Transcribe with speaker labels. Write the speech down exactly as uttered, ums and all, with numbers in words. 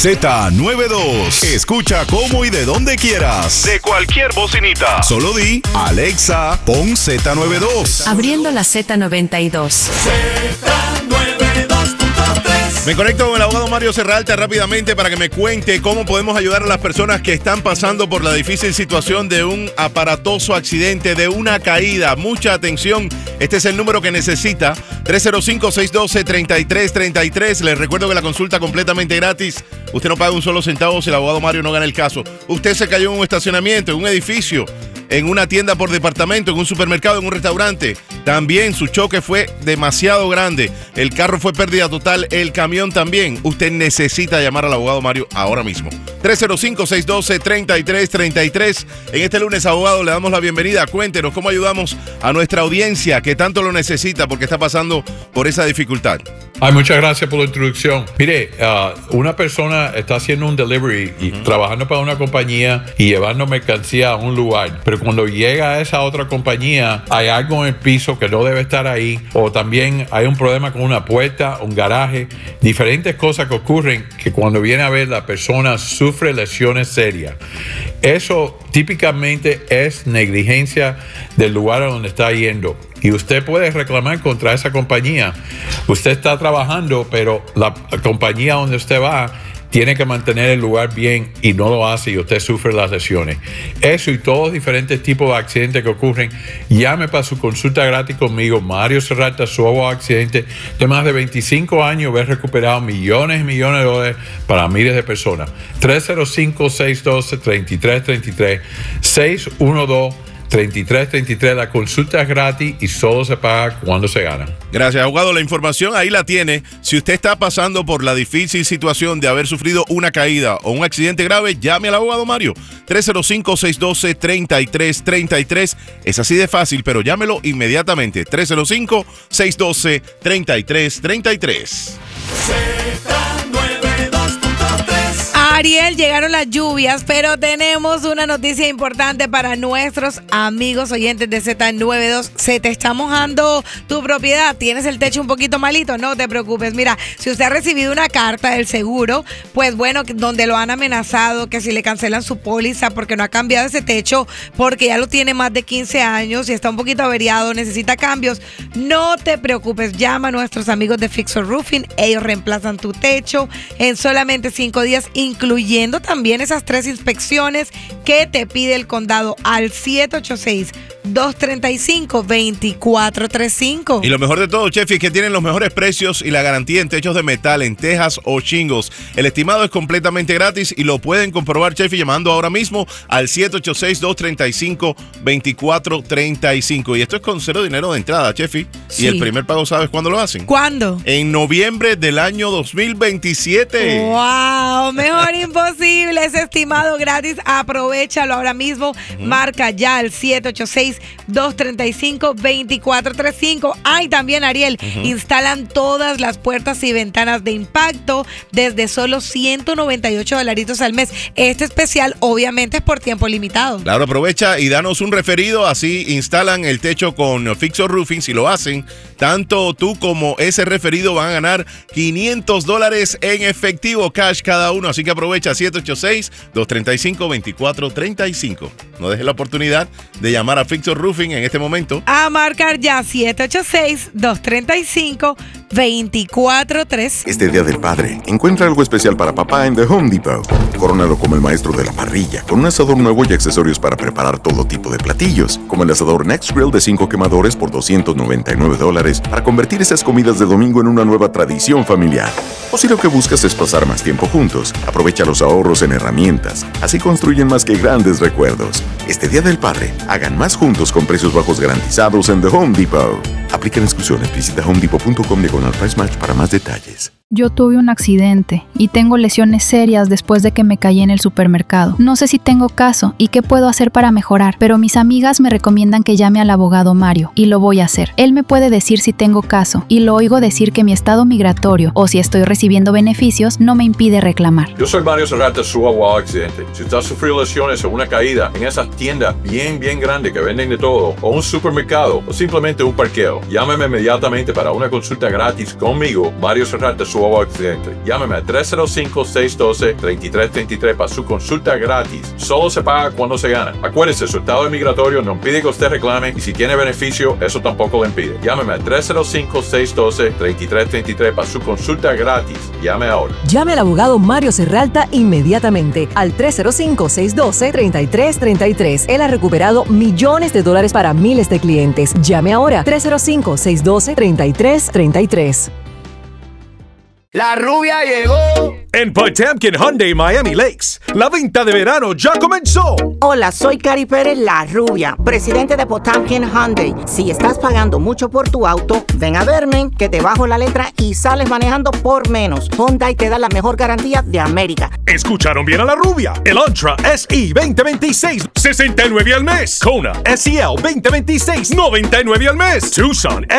Speaker 1: zeta noventa y dos. Escucha cómo y de donde quieras. De cualquier bocinita. Solo di, Alexa, pon zeta noventa y dos.
Speaker 2: Abriendo la zeta noventa y dos.
Speaker 3: zeta noventa y dos punto tres.
Speaker 4: Me conecto con el abogado Mario Serralta rápidamente para que me cuente cómo podemos ayudar a las personas que están pasando por la difícil situación de un aparatoso accidente, de una caída. Mucha atención. Este es el número que necesita. tres cero cinco, seis uno dos, tres tres tres tres. Les recuerdo que la consulta completamente gratis. Usted no paga un solo centavo si el abogado Mario no gana el caso. Usted se cayó en un estacionamiento, en un edificio, en una tienda por departamento, en un supermercado, en un restaurante. También su choque fue demasiado grande. El carro fue pérdida total, el camión también. Usted necesita llamar al abogado Mario ahora mismo. tres cero cinco, seis uno dos, tres tres tres tres. En este lunes, abogado, le damos la bienvenida. Cuéntenos cómo ayudamos a nuestra audiencia que tanto lo necesita porque está pasando por esa dificultad.
Speaker 5: Ay, muchas gracias por la introducción. Mire, uh, una persona está haciendo un delivery y uh-huh. trabajando para una compañía y llevando mercancía a un lugar, pero cuando llega a esa otra compañía hay algo en el piso que no debe estar ahí, o también hay un problema con una puerta, un garaje, diferentes cosas que ocurren que cuando viene a ver la persona sufre lesiones serias. Eso típicamente es negligencia del lugar a donde está yendo. Y usted puede reclamar contra esa compañía. Usted está trabajando, pero la compañía donde usted va tiene que mantener el lugar bien y no lo hace y usted sufre las lesiones. Eso y todos los diferentes tipos de accidentes que ocurren, llame para su consulta gratis conmigo, Mario Serralta, su abogado de accidentes. De más de veinticinco años, he recuperado millones y millones de dólares para miles de personas. tres cero cinco, seis uno dos, tres tres tres tres, seis uno dos, tres tres tres tres. La consulta es gratis y solo se paga cuando se gana.
Speaker 4: Gracias, abogado. La información ahí la tiene. Si usted está pasando por la difícil situación de haber sufrido una caída o un accidente grave, llame al abogado Mario. tres cero cinco, seis uno dos, tres tres tres tres. Es así de fácil, pero llámelo inmediatamente. tres cero cinco, seis uno dos, tres tres tres tres.
Speaker 6: Ariel, llegaron las lluvias, pero tenemos una noticia importante para nuestros amigos oyentes de zeta noventa y dos. Se te está mojando tu propiedad, tienes el techo un poquito malito, no te preocupes. Mira, si usted ha recibido una carta del seguro, pues bueno, donde lo han amenazado, que si le cancelan su póliza porque no ha cambiado ese techo, porque ya lo tiene más de quince años y está un poquito averiado, necesita cambios, no te preocupes. Llama a nuestros amigos de Fixer Roofing, ellos reemplazan tu techo en solamente cinco días, incluyendo también esas tres inspecciones que te pide el condado al siete ocho seis, dos tres cinco, dos cuatro tres cinco.
Speaker 4: Y lo mejor de todo, Chefi, es que tienen los mejores precios y la garantía en techos de metal, en tejas o shingles. El estimado es completamente gratis y lo pueden comprobar, Chefi, llamando ahora mismo al siete ocho seis, dos tres cinco, dos cuatro tres cinco. Y esto es con cero dinero de entrada, Chefi. Sí. Y el primer pago, ¿sabes cuándo lo hacen?
Speaker 6: ¿Cuándo?
Speaker 4: En noviembre del año dos mil veintisiete.
Speaker 6: ¡Wow! Mejor imposible. Ese estimado gratis. Aprovechalo ahora mismo. Uh-huh. Marca ya al siete ocho seis, dos tres cinco, dos cuatro tres cinco. Ay, también, Ariel, uh-huh. instalan todas las puertas y ventanas de impacto desde solo ciento noventa y ocho dolaritos al mes. Este especial, obviamente, es por tiempo limitado.
Speaker 4: Claro, aprovecha y danos un referido. Así instalan el techo con Fixer Roofing. Si lo hacen, tanto tú como ese referido van a ganar quinientos dólares en efectivo, cash cada uno. Así que aprovecha siete ocho seis, dos tres cinco, dos cuatro tres cinco. No dejes la oportunidad de llamar a Fixer Roofing en este momento.
Speaker 6: A marcar ya siete ocho seis, dos tres cinco, dos cuatro tres cinco.
Speaker 7: Este Día del Padre, encuentra algo especial para papá en The Home Depot. Corónalo como el maestro de la parrilla, con un asador nuevo y accesorios para preparar todo tipo de platillos, como el asador Next Grill de cinco quemadores por doscientos noventa y nueve dólares, para convertir esas comidas de domingo en una nueva tradición familiar. O si lo que buscas es pasar más tiempo juntos, aprovecha los ahorros en herramientas. Así construyen más que grandes recuerdos. Este Día del Padre, hagan más juntos con precios bajos garantizados en The Home Depot. Aplican exclusiones. Visita home depot punto com diagonal price match para más detalles.
Speaker 8: Yo tuve un accidente y tengo lesiones serias después de que me caí en el supermercado. No sé si tengo caso y qué puedo hacer para mejorar, pero mis amigas me recomiendan que llame al abogado Mario y lo voy a hacer. Él me puede decir si tengo caso y lo oigo decir que mi estado migratorio o si estoy recibiendo beneficios no me impide reclamar.
Speaker 5: Yo soy Mario Serralta, su abogado de accidente. Si usted ha sufrido lesiones o una caída en esas tiendas bien, bien grandes que venden de todo, o un supermercado, o simplemente un parqueo, llámeme inmediatamente para una consulta gratis conmigo, Mario Serralta, su su nuevo accidente. Llámeme al tres cero cinco, seis uno dos, tres tres tres tres para su consulta gratis. Solo se paga cuando se gana. Acuérdese, su estado migratorio no impide que usted reclame y si tiene beneficio, eso tampoco le impide. Llámeme al tres cero cinco, seis uno dos, tres tres tres tres para su consulta gratis. Llame ahora.
Speaker 9: Llame al abogado Mario Serralta inmediatamente al tres cero cinco, seis uno dos, tres tres tres tres. Él ha recuperado millones de dólares para miles de clientes. Llame ahora tres cero cinco, seis uno dos, tres tres tres tres.
Speaker 10: La rubia llegó.
Speaker 11: En Potemkin Hyundai Miami Lakes, la venta de verano ya comenzó.
Speaker 12: Hola, soy Cari Pérez, la rubia, presidente de Potemkin Hyundai. Si estás pagando mucho por tu auto, ven a verme, que te bajo la letra y sales manejando por menos. Hyundai te da la mejor garantía de América.
Speaker 11: Escucharon bien a la rubia. El Antra S E veinte veintiséis, sesenta y nueve al mes. Kona S E L veinte veintiséis, noventa y nueve al mes. Tucson